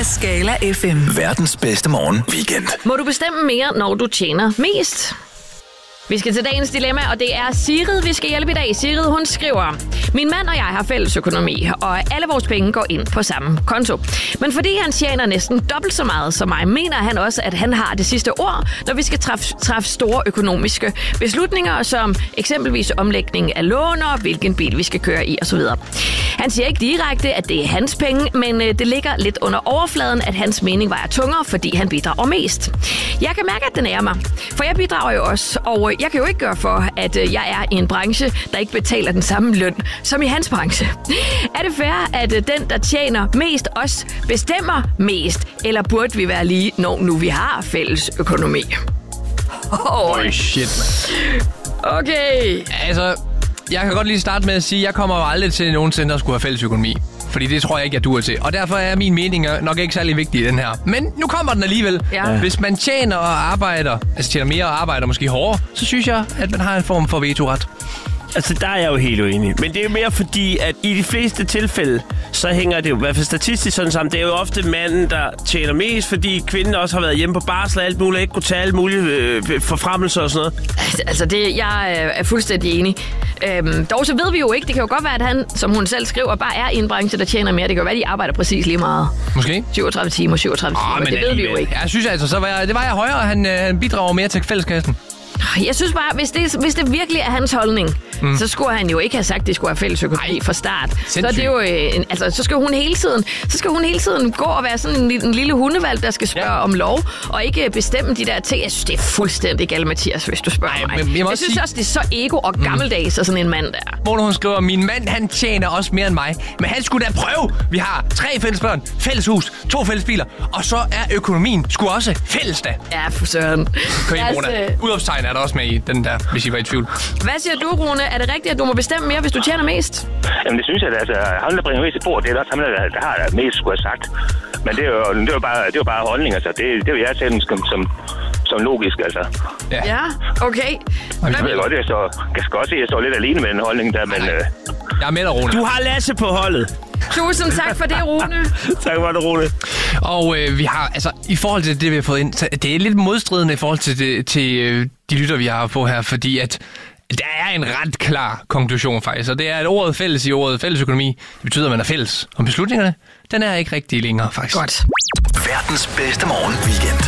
af Skala FM. Verdens bedste morgen weekend. Må du bestemme mere, når du tjener mest? Vi skal til dagens dilemma, og det er Sigrid, vi skal hjælpe i dag. Sigrid, hun skriver: Min mand og jeg har fælles økonomi, og alle vores penge går ind på samme konto. Men fordi han tjener næsten dobbelt så meget som mig, mener han også, at han har det sidste ord, når vi skal træffe store økonomiske beslutninger, som eksempelvis omlægning af lån og hvilken bil vi skal køre i osv. Han siger ikke direkte, at det er hans penge, men det ligger lidt under overfladen, at hans mening vejer tungere, fordi han bidrager mest. Jeg kan mærke, at den er mig, for jeg bidrager jo også, og jeg kan jo ikke gøre for, at jeg er i en branche, der ikke betaler den samme løn som i hans branche. Er det fair, at den, der tjener mest, også bestemmer mest? Eller burde vi være lige, når nu vi har fælles økonomi? Shit, mand. Okay. Altså, jeg kan godt lige starte med at sige, at jeg kommer jo aldrig til nogensinde at skulle have fælles økonomi. Fordi det tror jeg ikke, jeg duer til. Og derfor er min mening nok ikke særlig vigtig i den her. Men nu kommer den alligevel. Ja. Hvis man tjener og arbejder, altså tjener mere og arbejder måske hårdere, så synes jeg, at man har en form for vetoret. Altså, der er jeg jo helt uenig. Men det er jo mere fordi, at i de fleste tilfælde, så hænger det jo i hvert fald statistisk sådan sammen. Det er jo ofte manden, der tjener mest, fordi kvinden også har været hjemme på barsel og alt muligt, ikke kunne tage alt muligt forfremmelser og sådan noget. Altså, jeg er fuldstændig enig. Dog så ved vi jo ikke. Det kan jo godt være, at han, som hun selv skriver, bare er i en branche, der tjener mere. Det kan jo være, at de arbejder præcis lige meget. Måske? 37 timer. Men det ved vi jo ikke. Jeg synes altså, det var jeg højere, han bidrager mere til fælleskassen. Jeg synes bare, hvis det virkelig er hans holdning, så skulle han jo ikke have sagt, at det skulle være fælles økonomi fra start. Så det er jo, så skal hun hele tiden gå og være sådan en lille hundevalg, der skal spørge om lov, og ikke bestemme de der ting. Jeg synes, det er fuldstændig galt, Mathias, hvis du spørger mig. Jeg synes også, det er så ego og gammeldags og sådan en mand der. Hvor hun skriver, min mand, han tjener også mere end mig. Men han skulle da prøve. Vi har 3 fælles børn, fælles hus, 2 fælles biler, og så er økonomien sgu også fælles da. Ja, for søren. Udopstegn er der også med i den der, hvis I var i tvivl. Hvad siger du, Rune? Er det rigtigt, at du må bestemme mere, hvis du tjener mest? Jamen, det synes jeg, altså, ham, der bringer mest til bord, det er også ham, der har mest, skulle have sagt. Men det er jo bare holdning, altså. Det er jo jeg selv som logisk, altså. Ja, okay. Jeg ved godt, jeg skal også se, at jeg står lidt alene med den holdning der, men... Jeg er med dig, Rune. Du har Lasse på holdet. Tusind tak for det, Rune. Tak for det, Rune. Og vi har, altså, i forhold til det, vi har fået ind, så det er lidt modstridende i forhold til de lytter, vi har på her, fordi at der er en ret klar konklusion faktisk, og det er, at ordet fælles i ordet fællesøkonomi, det betyder, at man er fælles. Og beslutningerne, den er ikke rigtig længere faktisk. Godt. Verdens bedste morgen weekend.